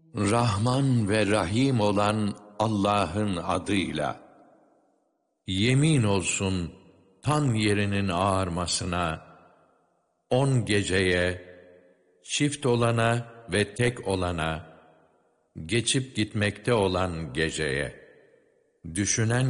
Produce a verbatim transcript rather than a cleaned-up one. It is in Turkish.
Rahman ve Rahim olan Allah'ın adıyla. Yemin olsun tan yerinin ağarmasına, on geceye, çift olana ve tek olana, geçip gitmekte olan geceye, düşünen